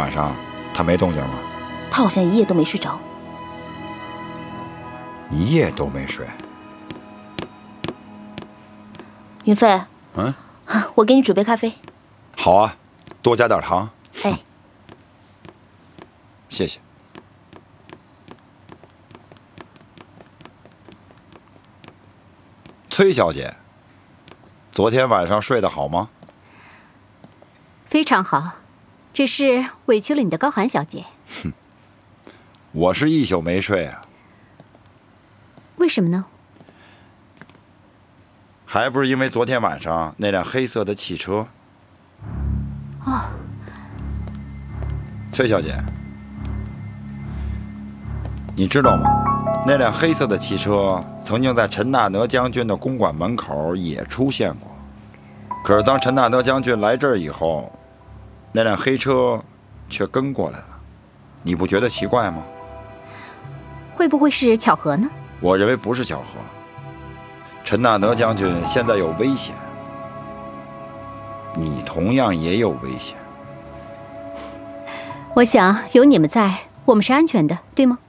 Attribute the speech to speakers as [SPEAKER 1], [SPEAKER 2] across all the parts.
[SPEAKER 1] 晚上他没动静吗？
[SPEAKER 2] 他好像一夜都没睡着。
[SPEAKER 1] 一夜都没睡。
[SPEAKER 2] 云飞，
[SPEAKER 1] 嗯，
[SPEAKER 2] 我给你准备咖啡。
[SPEAKER 1] 好啊，多加点糖。
[SPEAKER 2] 哎，
[SPEAKER 1] 谢谢。崔小姐，昨天晚上睡得好吗？
[SPEAKER 3] 非常好，只是委屈了你的高寒小姐。
[SPEAKER 1] 哼，我是一宿没睡啊。
[SPEAKER 3] 为什么呢？
[SPEAKER 1] 还不是因为昨天晚上那辆黑色的汽车。
[SPEAKER 3] 哦，
[SPEAKER 1] 崔小姐，你知道吗？那辆黑色的汽车曾经在陈纳德将军的公馆门口也出现过。可是当陈纳德将军来这儿以后，那辆黑车却跟过来了。你不觉得奇怪吗？
[SPEAKER 3] 会不会是巧合呢？
[SPEAKER 1] 我认为不是巧合。陈纳德将军现在有危险，你同样也有危险。
[SPEAKER 3] 我想有你们在，我们是安全的，对吗？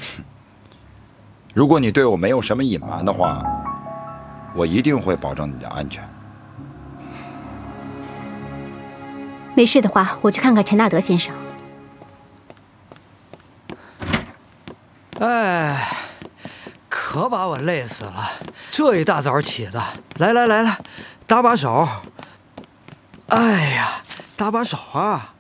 [SPEAKER 1] 如果你对我没有什么隐瞒的话，我一定会保证你的安全。
[SPEAKER 3] 没事的话，我去看看陈纳德先生。
[SPEAKER 4] 哎，可把我累死了！这一大早起的，来，搭把手。哎呀，搭把手啊！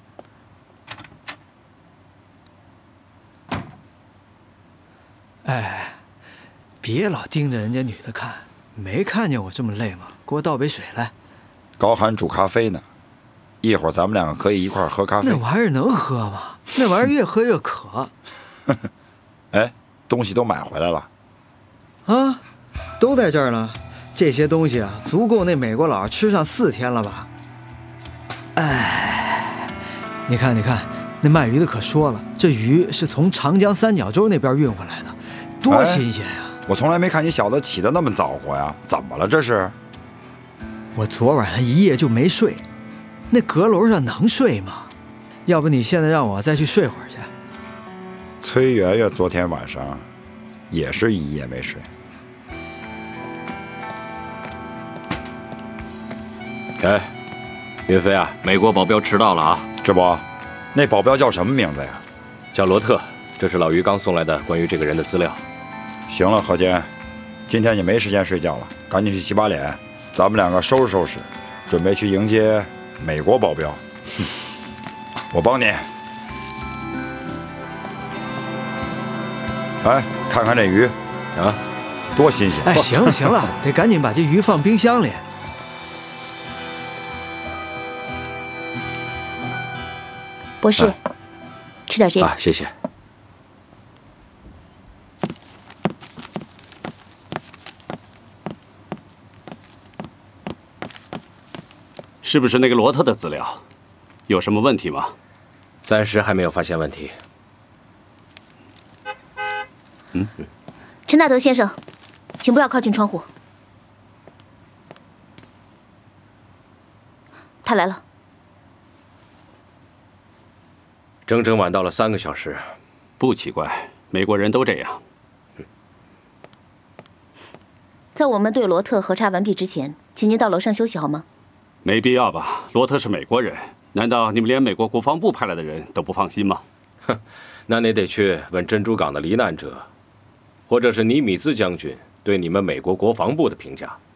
[SPEAKER 4] 哎，别老盯着人家女的看，没看见我这么累吗？给我倒杯水来。
[SPEAKER 1] 高寒煮咖啡呢，一会儿咱们两个可以一块儿喝咖啡。
[SPEAKER 4] 那玩意儿能喝吗？那玩意儿越喝越渴。
[SPEAKER 1] 哎，东西都买回来了。
[SPEAKER 4] 啊，都在这儿呢。这些东西啊，足够那美国佬吃上4天了吧？哎，你看，那卖鱼的可说了，这鱼是从长江三角洲那边运回来的，多新鲜呀！
[SPEAKER 1] 我从来没看你小子起得那么早过呀，怎么了这是？
[SPEAKER 4] 我昨晚上一夜就没睡，那阁楼上能睡吗？要不你现在让我再去睡会儿去。
[SPEAKER 1] 崔媛媛昨天晚上也是一夜没睡。
[SPEAKER 5] 哎，云飞啊，美国保镖迟到了啊！
[SPEAKER 1] 这不，那保镖叫什么名字呀？
[SPEAKER 5] 叫罗特，这是老于刚送来的关于这个人的资料。
[SPEAKER 1] 行了，何坚，今天你没时间睡觉了，赶紧去洗把脸，咱们两个收拾收拾，准备去迎接美国保镖。哼，我帮你。哎，看看这鱼，
[SPEAKER 5] 啊，
[SPEAKER 1] 多新鲜！
[SPEAKER 4] 哎，行了，得赶紧把这鱼放冰箱里。
[SPEAKER 2] 博士，吃点这个。
[SPEAKER 5] 谢谢。
[SPEAKER 6] 是不是那个罗特的资料？有什么问题吗？
[SPEAKER 5] 暂时还没有发现问题。
[SPEAKER 2] 陈纳德先生，请不要靠近窗户。他来了。
[SPEAKER 5] 整整晚到了3个小时，
[SPEAKER 6] 不奇怪，美国人都这样。
[SPEAKER 2] 在我们对罗特核查完毕之前，请您到楼上休息好吗？
[SPEAKER 6] 没必要吧？罗特是美国人，难道你们连美国国防部派来的人都不放心吗？
[SPEAKER 5] 哼，那你得去问珍珠港的罹难者，或者是尼米兹将军对你们美国国防部的评价。